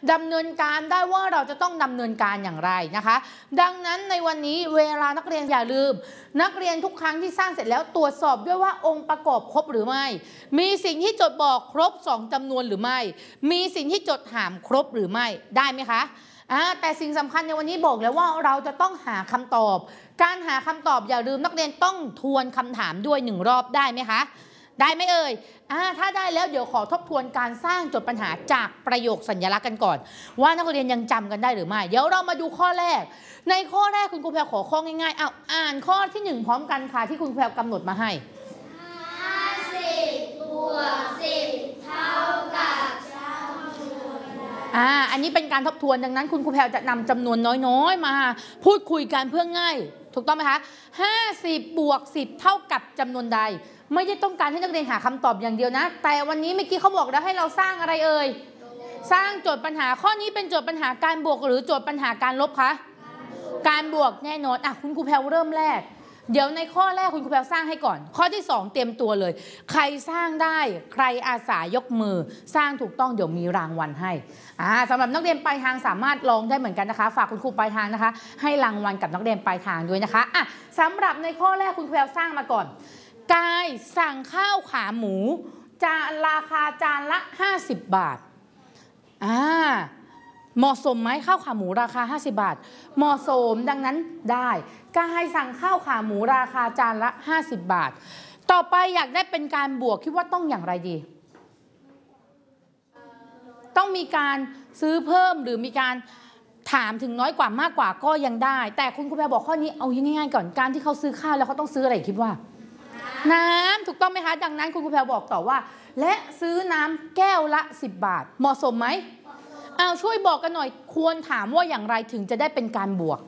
ดำเนินการได้ว่าเราจะต้องดำเนินการอย่างไรนะคะดังนั้นในวันนี้เวลานักเรียนอย่าลืมนักเรียนทุกครั้งที่สร้างเสร็จแล้วตรวจสอบด้วยว่าองค์ประกอบครบหรือไม่มีสิ่งที่จดบอกครบ2จำนวนหรือไม่มีสิ่งที่จดหามครบหรือไม่ได้ไหมคะแต่สิ่งสำคัญในวันนี้บอกแล้วว่าเราจะต้องหาคำตอบการหาคำตอบอย่าลืมนักเรียนต้องทวนคำถามด้วย1รอบได้ไหมคะได้ไหมเอ่ยถ้าได้แล้วเดี๋ยวขอทบทวนการสร้างโจทย์ปัญหาจากประโยคสัญลักษณ์กันก่อนว่านักเรียนยังจำกันได้หรือไม่เดี๋ยวเรามาดูข้อแรกในข้อแรกคุณครูแพรขอข้อง่ายๆอ่านข้อที่1พร้อมกันค่ะที่คุณครูแพรกำหนดมาให้50 บวก 10 เท่ากับอันนี้เป็นการทบทวนดังนั้นคุณครูแพรจะนำจำนวนน้อยๆมาพูดคุยกันเพื่อง่ายถูกต้องไหมคะ50 บวก 10 เท่ากับจำนวนใดไม่ได้ต้องการให้นักเรียนหาคำตอบอย่างเดียวนะแต่วันนี้เมื่อกี้เขาบอกแล้วให้เราสร้างอะไรเอ่ยสร้างโจทย์ปัญหาข้อนี้เป็นโจทย์ปัญหาการบวกหรือโจทย์ปัญหาการลบคะการบวกแน่นอนคุณครูแพรเริ่มแรกเดี๋ยวในข้อแรกคุณครูแพรสร้างให้ก่อนข้อที่2เตรียมตัวเลยใครสร้างได้ใครอาสายกมือสร้างถูกต้องเดี๋ยวมีรางวัลให้สำหรับนักเรียนปลายทางสามารถลองได้เหมือนกันนะคะฝากคุณครูปลายทางนะคะให้รางวัลกับนักเรียนปลายทางด้วยนะคะสำหรับในข้อแรกคุณครูแพรสร้างมาก่อนกายสั่งข้าวขาหมูราคาจานละ50 บาทเหมาะสมไหมข้าวขาหมูราคา50 บาทเหมาะสมดังนั้นได้กายสั่งข้าวขาหมูราคาจานละ50 บาทต่อไปอยากได้เป็นการบวกคิดว่าต้องอย่างไรดีต้องมีการซื้อเพิ่มหรือมีการถามถึงน้อยกว่ามากกว่าก็ยังได้แต่คุณครูแพรบอกข้อนี้เอาง่ายๆก่อนการที่เขาซื้อข้าวแล้วเขาต้องซื้ออะไรคิดว่าน้ำถูกต้องไหมคะดังนั้นคุณครูแพรบอกต่อว่าและซื้อน้ำแก้วละ10 บาทเหมาะสมไหมช่วยบอกกันหน่อยควรถามว่าอย่างไรถึงจะได้เป็นการบวก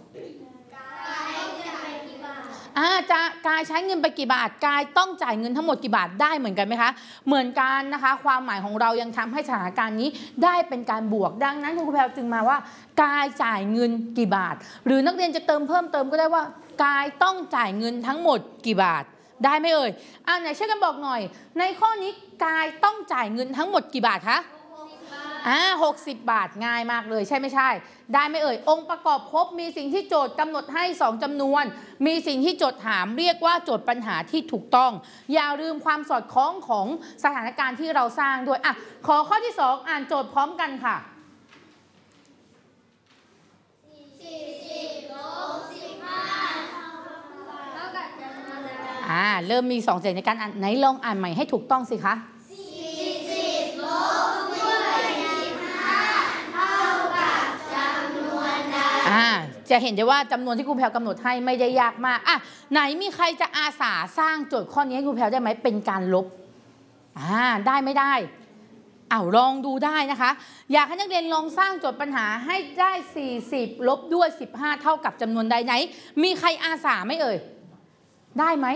จะกายใช้เงินไปกี่บาทกายต้องจ่ายเงินทั้งหมดกี่บาทได้เหมือนกันไหมคะเหมือนกันนะคะความหมายของเรายังทำให้สถานการณ์นี้ได้เป็นการบวกดังนั้นคุณครูแพรจึงมาว่ากายจ่ายเงินกี่บาทหรือนักเรียนจะเติมเพิ่มเติมก็ได้ว่ากายต้องจ่ายเงินทั้งหมดกี่บาทได้ไหมเอ่ยไหนช่วยกันบอกหน่อยในข้อนี้กายต้องจ่ายเงินทั้งหมดกี่บาทคะ60 บาทง่ายมากเลยใช่ไม่ใช่ได้ไหมเอ่ยองค์ประกอบครบมีสิ่งที่โจทย์กำหนดให้2จำนวนมีสิ่งที่โจทย์ถามเรียกว่าโจทย์ปัญหาที่ถูกต้องอย่าลืมความสอดคล้องของสถานการณ์ที่เราสร้างด้วยขอข้อที่2อ่านโจทย์พร้อมกันค่ะเริ่มมี2เสียงในการอ่านไหนลองอ่านใหม่ให้ถูกต้องสิคะจะเห็นได้ว่าจำนวนที่ครูแพรกำหนดให้ไม่ได้ยากมากไหนมีใครจะอาสาสร้างโจทย์ข้อนี้ให้ครูแพรได้ไหมเป็นการลบได้ไม่ได้ลองดูได้นะคะอยากให้นักเรียนลองสร้างโจทย์ปัญหาให้ได้40ลบด้วย15เท่ากับจำนวนใดไหนมีใครอาสาไหมเอ่ยได้ไหม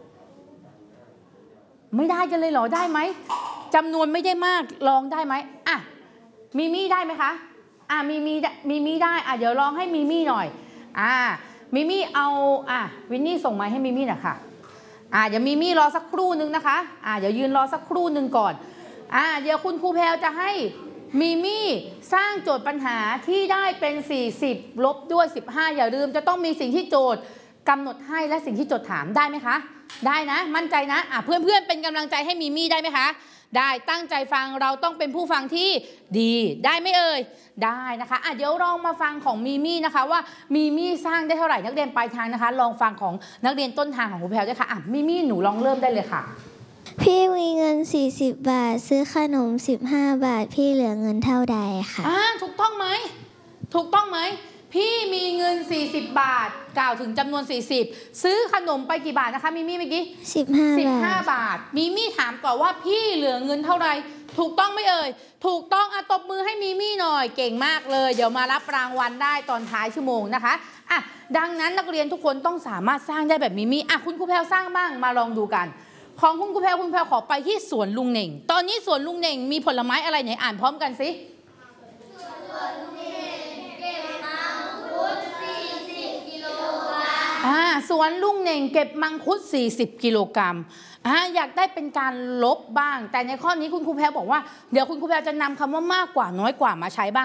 ไม่ได้กันเลยเหรอได้ไหมจำนวนไม่ได้มากลองได้ไหมมีมี่ได้ไหมคะมีมี่ได้เดี๋ยวลองให้มีมี่หน่อยมีมี่เอาวินนี่ส่งมาให้มีมี่หน่อยค่ะเดี๋ยวมีมี่รอสักครู่นึงนะคะเดี๋ยวยืนรอสักครู่นึงก่อนเดี๋ยวคุณครูแพรจะให้มีมี่สร้างโจทย์ปัญหาที่ได้เป็น40ลบด้วย15อย่าลืมจะต้องมีสิ่งที่โจทย์กำหนดให้และสิ่งที่โจทย์ถามได้ไหมคะได้นะมั่นใจนะเพื่อนๆเป็นกำลังใจให้มีมี่ได้ไหมคะได้ตั้งใจฟังเราต้องเป็นผู้ฟังที่ดีได้ไหมเอ่ยได้นะคะเดี๋ยวลองมาฟังของมีมี่นะคะว่ามีมี่สร้างได้เท่าไหร่นักเรียนปลายทางนะคะลองฟังของนักเรียนต้นทางของครูแพรด้วยค่ะมีมี่หนูลองเริ่มได้เลยค่ะพี่มีเงิน40 บาทซื้อขนม15 บาทพี่เหลือเงินเท่าใดค่ะถูกต้องไหมถูกต้องไหมพี่มีเงิน40 บาทกล่าวถึงจำนวน40ซื้อขนมไปกี่บาทนะคะมีมี่เมื่อกี้15 บาทมีมี่ถามก่อนว่าพี่เหลือเงินเท่าไรถูกต้องไหมเอ่ยถูกต้องตบมือให้มีมี่หน่อยเก่งมากเลยเดี๋ยวมารับรางวัลได้ตอนท้ายชั่วโมงนะคะดังนั้นนักเรียนทุกคนต้องสามารถสร้างได้แบบมีมี่คุณครูแพรสร้างบ้างมาลองดูกันของคุณครูแพรขอไปที่สวนลุงเหน่งตอนนี้สวนลุงเหน่งมีผลไม้อะไรไหนอ่านพร้อมกันสิสวนลุงเหน่งเก็บมังคุด40 กิโลกรัมอยากได้เป็นการลบบ้างแต่ในข้อนี้คุณครูแพรบอกว่าเดี๋ยวคุณครูแพรจะนำคำว่ามากกว่าน้อยกว่ามาใช้บ้าง